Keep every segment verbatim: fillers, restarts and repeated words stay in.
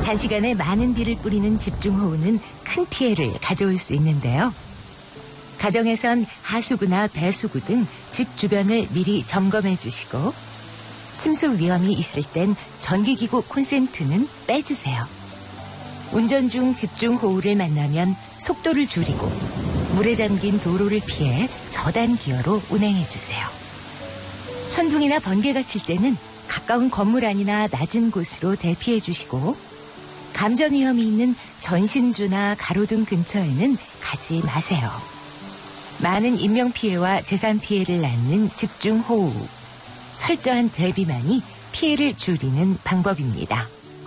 단시간에 많은 비를 뿌리는 집중호우는 큰 피해를 가져올 수 있는데요. 가정에선 하수구나 배수구 등 집 주변을 미리 점검해 주시고 침수 위험이 있을 땐 전기기구 콘센트는 빼주세요. 운전 중 집중호우를 만나면 속도를 줄이고 물에 잠긴 도로를 피해 저단 기어로 운행해 주세요. 천둥이나 번개가 칠 때는 가까운 건물 안이나 낮은 곳으로 대피해 주시고 감전 위험이 있는 전신주나 가로등 근처에는 가지 마세요. 많은 인명피해와 재산 피해를 낳는 집중호우. 철저한 대비만이 피해를 줄이는 방법입니다.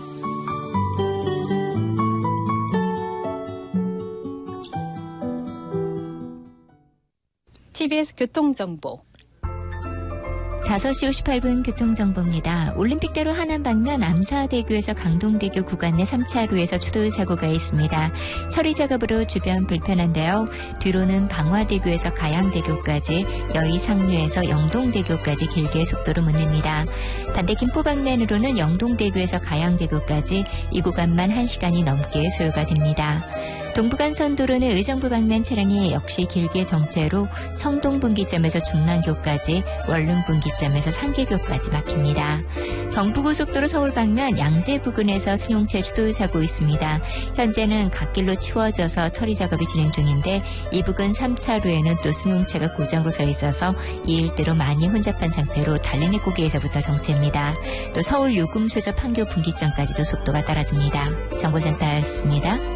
티비에스 교통정보. 다섯 시 오십팔 분 교통정보입니다. 올림픽대로 하남 방면 암사대교에서 강동대교 구간 내 삼 차로에서 추돌 사고가 있습니다. 처리 작업으로 주변 불편한데요. 뒤로는 방화대교에서 가양대교까지, 여의상류에서 영동대교까지 길게 속도를 못 냅니다. 반대 김포 방면으로는 영동대교에서 가양대교까지 이 구간만 한 시간이 넘게 소요가 됩니다. 동부간선도로는 의정부 방면 차량이 역시 길게 정체로 성동분기점에서 중랑교까지, 원룸분기점에서 상계교까지 막힙니다. 경부고속도로 서울 방면 양재 부근에서 승용차 추돌 사고 있습니다. 현재는 갓길로 치워져서 처리 작업이 진행 중인데 이 부근 삼 차로에는 또 승용차가 고장으로 서 있어서 이 일대로 많이 혼잡한 상태로 달래내 고개에서부터 정체입니다. 또 서울 요금소저 판교 분기점까지도 속도가 떨어집니다. 정보센터였습니다.